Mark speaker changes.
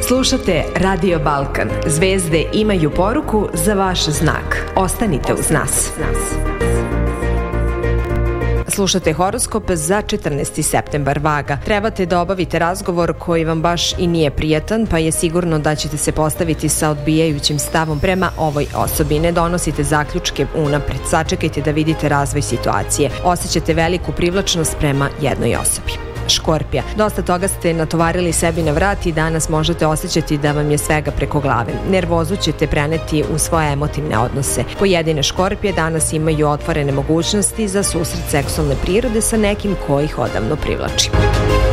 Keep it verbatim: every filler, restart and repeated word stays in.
Speaker 1: Slušate Radio Balkan. Zvezde imaju poruku za vaš znak. Ostanite uz nas. Slušate horoskop za četrnaesti septembar. Vaga. Trebate da obavite razgovor koji vam baš i nije prijatan, pa je sigurno da ćete se postaviti sa odbijajućim stavom prema ovoj osobi. Ne donosite zaključke unapred. Sačekajte da vidite razvoj situacije. Osjećate veliku privlačnost prema jednoj osobi. Škorpija. Dosta toga ste natovarili sebi na vrat i danas možete osjećati da vam je svega preko glave. Nervozu ćete preneti u svoje emotivne odnose. Pojedine škorpije danas imaju otvorene mogućnosti za susret seksualne prirode sa nekim ko ih odavno privlači.